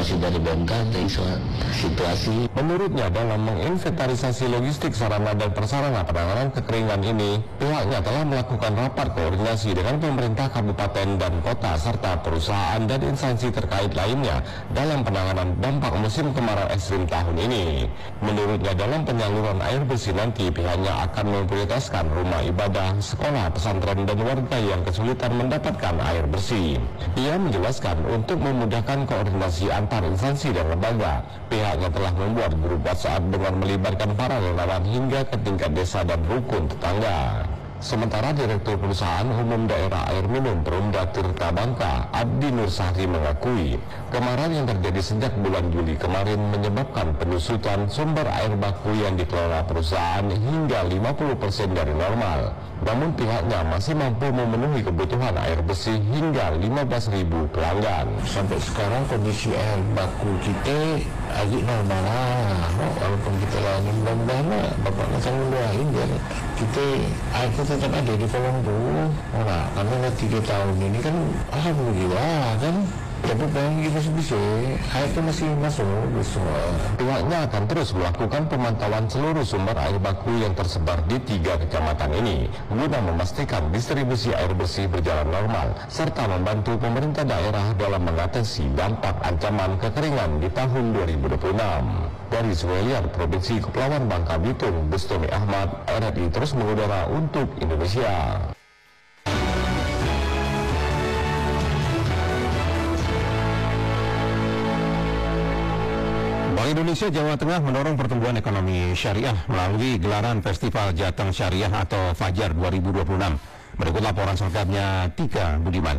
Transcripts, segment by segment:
isu dari BMKG, isu situasi. Menurutnya, dalam menginventarisasi logistik sarana dan prasarana penanganan kekeringan ini, pihaknya telah melakukan rapat koordinasi dengan pemerintah kabupaten dan kota serta perusahaan dan instansi terkait lainnya dalam penanganan dampak musim kemarau ekstrim tahun ini. Menurutnya, dalam penyaluran air bersih nanti, pihaknya akan memprioritaskan rumah ibadah, sekolah, pesantren, dan warga yang kesulitan mendapatkan air bersih. Ia menjelaskan untuk memudahkan koordinasi antar instansi dan lembaga, pihaknya telah membuat grup WhatsApp dengan melibatkan para relawan hingga ke tingkat desa dan rukun tetangga. Sementara Direktur Perusahaan Umum Daerah Air Minum Perumda Tirta Bangka, Abdi Nur Sahri mengakui, kemarau yang terjadi sejak bulan Juli kemarin menyebabkan penyusutan sumber air baku yang dikelola perusahaan hingga 50% dari normal. Namun pihaknya masih mampu memenuhi kebutuhan air bersih hingga 15.000 pelanggan. Sampai sekarang kondisi air baku kita agak normal lah, walaupun kita lagi mudah-mudahan Bapak Nasang mendoain biar kita air tetap ada di kolong tuh. Karena 3 tahun ini kan alhamdulillah kan. Tapi pengen kita bisa, air itu masih masuk semua. Pihaknya akan terus melakukan pemantauan seluruh sumber air baku yang tersebar di 3 kecamatan ini, guna memastikan distribusi air bersih berjalan normal, serta membantu pemerintah daerah dalam mengatasi dampak ancaman kekeringan di tahun 2026. Dari Suwelian, Provinsi Kepulauan Bangka Belitung, Bustami Ahmad, RRI terus mengudara untuk Indonesia. Bank Indonesia Jawa Tengah mendorong pertumbuhan ekonomi syariah melalui gelaran Festival Jateng Syariah atau Fajar 2026. Berikut laporan selengkapnya Tika Budiman.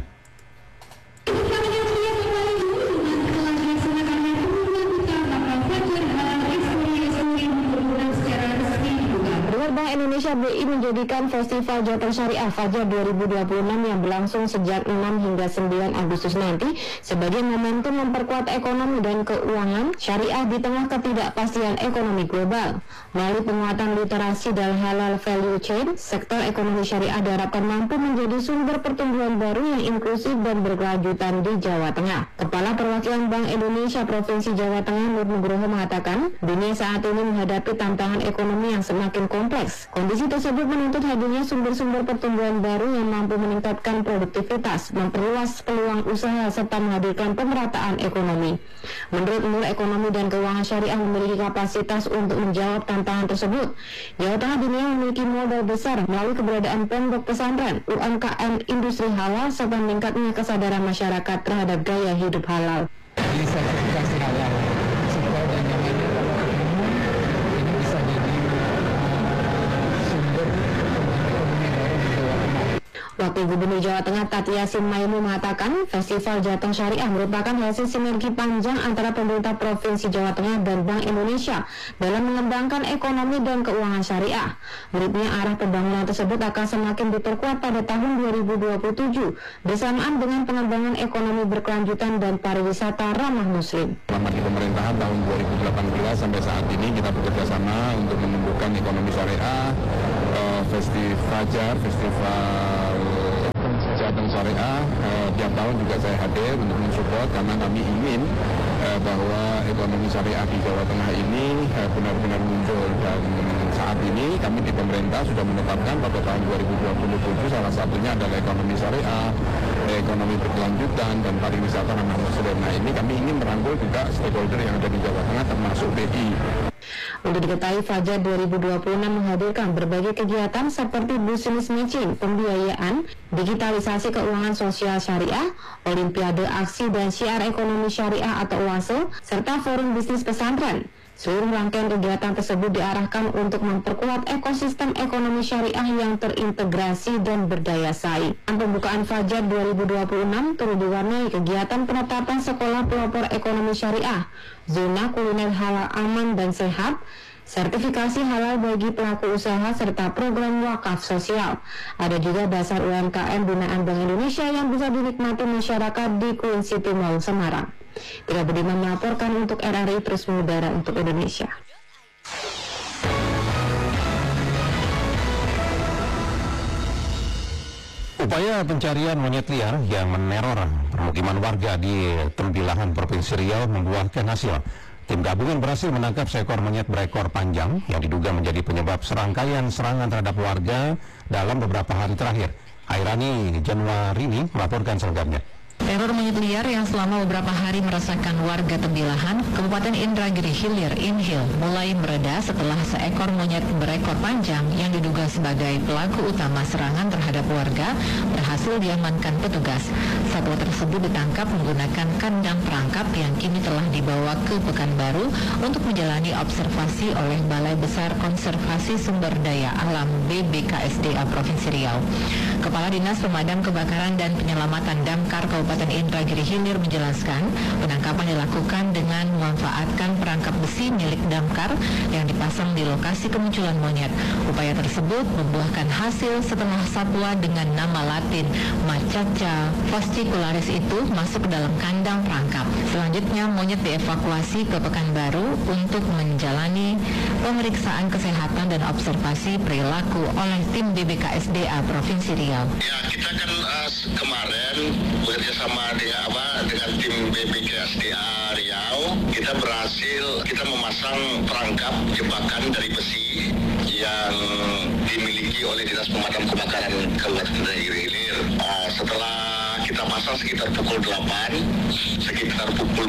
Bank Indonesia BI menjadikan Festival Jateng Syariah Fajar 2026 yang berlangsung sejak 6 hingga 9 Agustus nanti sebagai momentum memperkuat ekonomi dan keuangan syariah di tengah ketidakpastian ekonomi global. Melalui penguatan literasi dan halal value chain, sektor ekonomi syariah diharapkan mampu menjadi sumber pertumbuhan baru yang inklusif dan berkelanjutan di Jawa Tengah. Kepala Perwakilan Bank Indonesia Provinsi Jawa Tengah Nur Nugroho mengatakan, dunia saat ini menghadapi tantangan ekonomi yang semakin kompleks. Kondisi tersebut menuntut hadirnya sumber-sumber pertumbuhan baru yang mampu meningkatkan produktivitas, memperluas peluang usaha, serta menghadirkan pemerataan ekonomi. Menurut Nur, ekonomi dan keuangan syariah memiliki kapasitas untuk menjawab tantangan tersebut. Jawa Tengah dinilai memiliki modal besar melalui keberadaan pondok pesantren, UMKM, industri halal, serta meningkatnya kesadaran masyarakat terhadap gaya hidup halal. Di sertifikasi halal, sekolah dan namanya kalau ketemu, ini bisa jadi sumber ekonomi baru di Jawa Tengah. Wakil Gubernur Jawa Tengah Tati Yassin Maimu mengatakan, Festival Jateng Syariah merupakan hasil sinergi panjang antara pemerintah Provinsi Jawa Tengah dan Bank Indonesia dalam mengembangkan ekonomi dan keuangan syariah. Menurutnya, arah pembangunan tersebut akan semakin diperkuat pada tahun 2027 bersamaan dengan pengembangan ekonomi berkelanjutan dan pariwisata ramah muslim. Selama di pemerintahan tahun 2018 sampai saat ini kita bekerja sama untuk menumbuhkan ekonomi syariah. Festival Jateng Syariah tiap tahun juga saya hadir untuk mensupport karena kami ingin bahwa ekonomi syariah di Jawa Tengah ini benar-benar muncul, dan saat ini kami di pemerintah sudah menetapkan pada tahun 2027 salah satunya adalah ekonomi syariah, ekonomi berkelanjutan, dan pariwisata ramah muslim. Nah, ini kami ingin merangkul juga stakeholder yang ada di Jawa Tengah termasuk BI. Untuk diketahui, Fajar 2026 menghadirkan berbagai kegiatan seperti business matching, pembiayaan, digitalisasi keuangan sosial syariah, Olimpiade Aksi dan Syiar Ekonomi Syariah atau OASE, serta Forum Bisnis Pesantren. Seluruh rangkaian kegiatan tersebut diarahkan untuk memperkuat ekosistem ekonomi syariah yang terintegrasi dan berdaya saing. Pembukaan Fajar 2026 turut diwarnai kegiatan penetapan sekolah pelopor ekonomi syariah, zona kuliner halal aman dan sehat, sertifikasi halal bagi pelaku usaha, serta program wakaf sosial. Ada juga dasar UMKM binaan Bank Indonesia yang bisa dinikmati masyarakat di Queen City Mall Semarang. Tika Budiman melaporkan untuk RRI Terus Mengudara untuk Indonesia. Upaya pencarian monyet liar yang meneror permukiman warga di Tembilahan, Provinsi Riau membuahkan hasil. Tim gabungan berhasil menangkap seekor monyet berekor panjang yang diduga menjadi penyebab serangkaian serangan terhadap warga dalam beberapa hari terakhir. Airani Januarini melaporkan selengkapnya. Teror monyet liar yang selama beberapa hari meresahkan warga Tembilahan, Kabupaten Indragiri Hilir, Inhil, mulai mereda setelah seekor monyet berekor panjang yang diduga sebagai pelaku utama serangan terhadap warga berhasil diamankan petugas. Satwa tersebut ditangkap menggunakan kandang perangkap yang kini telah dibawa ke Pekanbaru untuk menjalani observasi oleh Balai Besar Konservasi Sumber Daya Alam BBKSDA Provinsi Riau. Kepala Dinas Pemadam Kebakaran dan Penyelamatan Damkar Kabupaten Indragiri Hilir menjelaskan penangkapan dilakukan dengan memanfaatkan perangkap besi milik damkar yang dipasang di lokasi kemunculan monyet. Upaya tersebut membuahkan hasil setelah satwa dengan nama latin Macaca fascicularis itu masuk ke dalam kandang perangkap. Selanjutnya monyet dievakuasi ke Pekanbaru untuk menjalani pemeriksaan kesehatan dan observasi perilaku oleh tim BBKSDA Provinsi Riau. Ya, kita kan kemarin bekerjasama dengan tim BBKSDA Riau, kita berhasil memasang perangkap jebakan dari besi yang dimiliki oleh Dinas Pemadam Kebakaran Kabupaten Indragiri Hilir. Setelah kita pasang sekitar pukul 8, sekitar pukul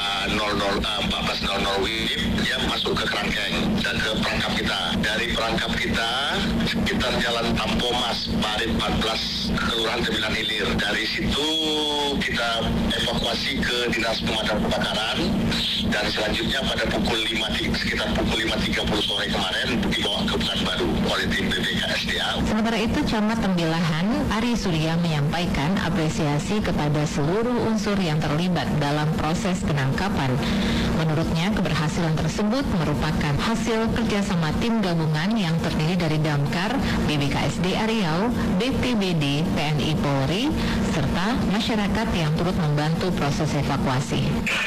14.00 WIB, dia masuk ke kerangkeng dan ke perangkap kita. Dari perangkap kita sekitar Jalan Tampomas, Parit 14, Kelurahan Tembilahan Hilir. Dari situ kita evakuasi ke Dinas Pemadam Kebakaran dan selanjutnya pada sekitar pukul 5.30 sore kemarin dibawa ke Pekanbaru oleh tim BBKSDA. Sementara itu, Camat Tembilahan Ari Surya menyampaikan apresiasi kepada seluruh unsur yang terlibat dalam proses penangkapan. Menurutnya, keberhasilan tersebut merupakan hasil kerjasama tim gabungan yang terdiri dari Damkar, BBKSDA Riau, BPBD, TNI Polri, serta masyarakat yang turut membantu proses evakuasi.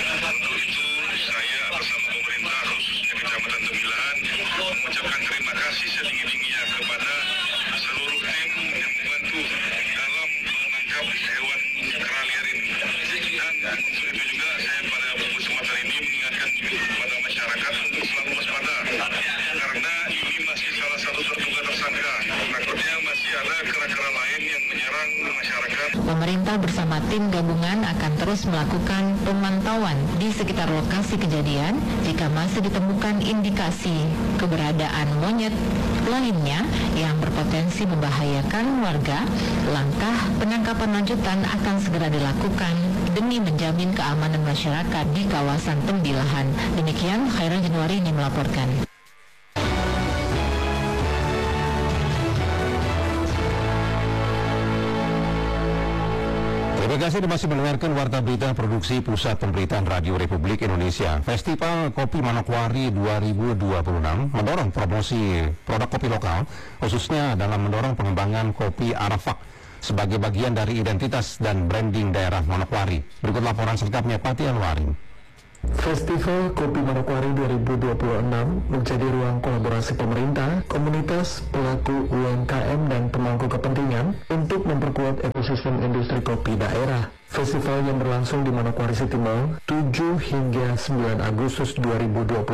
Mengucapkan terima kasih setinggi-tingginya kepada seluruh tim yang membantu dalam menangkap hewan kera liar ini. Dan untuk itu juga saya pada kesempatan ini mengingatkan kepada masyarakat untuk selalu waspada karena ini masih salah satu terduga tersangka. Takutnya masih ada kera-kera lain yang menyerang masyarakat. Pemerintah bersama tim gabungan akan terus melakukan pemantauan di sekitar lokasi kejadian jika masih ditemukan indikasi keberadaan monyet lainnya yang berpotensi membahayakan warga. Langkah penangkapan lanjutan akan segera dilakukan demi menjamin keamanan masyarakat di kawasan Tembilahan. Demikian, Khairul Januari ini melaporkan. Terima kasih masih mendengarkan Warta Berita Produksi Pusat Pemberitaan Radio Republik Indonesia. Festival Kopi Manokwari 2026 mendorong promosi produk kopi lokal, khususnya dalam mendorong pengembangan kopi Arafak sebagai bagian dari identitas dan branding daerah Manokwari. Berikut laporan selengkapnya Pati Anwarin. Festival Kopi Manokwari 2026 menjadi ruang kolaborasi pemerintah, komunitas, pelaku UMKM dan pemangku kepentingan untuk memperkuat ekosistem industri kopi daerah. Festival yang berlangsung di Manokwari City Mall 7 hingga 9 Agustus 2026